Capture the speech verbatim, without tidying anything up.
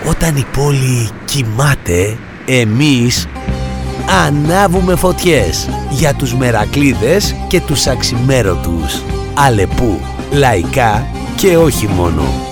Όταν η πόλη κοιμάται, εμείς ανάβουμε φωτιές για τους μερακλείδες και τους αξιμέρωτους. Αλεπού, λαϊκά και όχι μόνο.